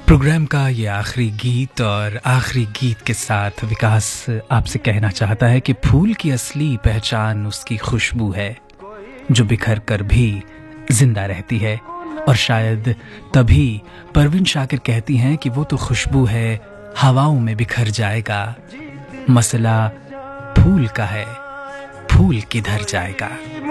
Programme का ये आखिरी गीत और आखिरी गीत के साथ विकास आपसे कहना चाहता है कि फूल की असली पहचान उसकी खुशबू है जो बिखर कर भी जिंदा रहती है। और शायद तभी परवीन शाकिर कहती हैं कि वो तो खुशबू है हवाओं में बिखर जाएगा, मसला फूल का है, फूल किधर जाएगा।